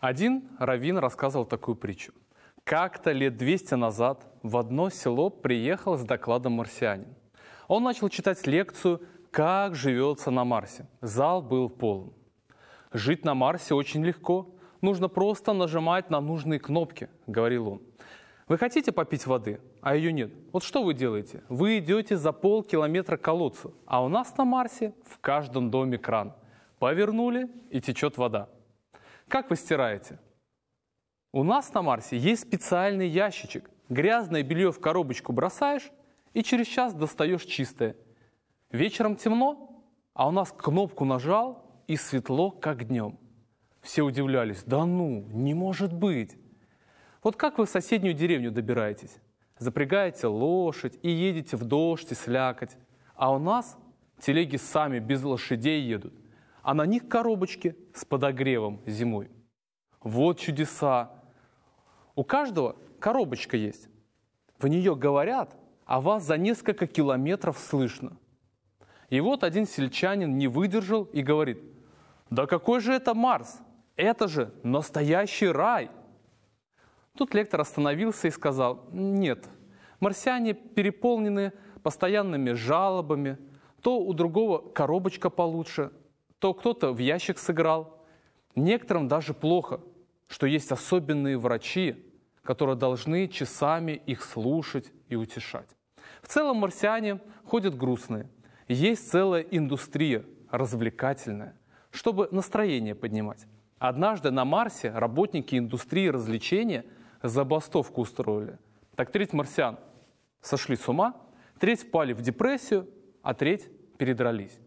Один раввин рассказывал такую притчу. Как-то лет 200 назад в одно село приехал с докладом марсианин. Он начал читать лекцию «Как живется на Марсе». Зал был полон. «Жить на Марсе очень легко. Нужно просто нажимать на нужные кнопки», — говорил он. «Вы хотите попить воды, а ее нет? Вот что вы делаете? Вы идете за полкилометра к колодцу, а у нас на Марсе в каждом доме кран. Повернули, и течет вода. Как вы стираете? У нас на Марсе есть специальный ящичек. Грязное белье в коробочку бросаешь, и через час достаешь чистое. Вечером темно, а у нас кнопку нажал, и светло, как днем». Все удивлялись. «Да ну, не может быть!» Вот как вы в соседнюю деревню добираетесь? Запрягаете лошадь и едете в дождь и слякоть. А у нас телеги сами без лошадей едут, а на них коробочки с подогревом зимой. Вот чудеса! У каждого коробочка есть. В нее говорят, а вас за несколько километров слышно. И вот один сельчанин не выдержал и говорит: «Да какой же это Марс? Это же настоящий рай!» Тут лектор остановился и сказал: «Нет, марсиане переполнены постоянными жалобами, то у другого коробочка получше, то кто-то в ящик сыграл. Некоторым даже плохо, что есть особенные врачи, которые должны часами их слушать и утешать. В целом марсиане ходят грустные. Есть целая индустрия развлекательная, чтобы настроение поднимать. Однажды на Марсе работники индустрии развлечения забастовку устроили. Так треть марсиан сошли с ума, треть впали в депрессию, а треть передрались.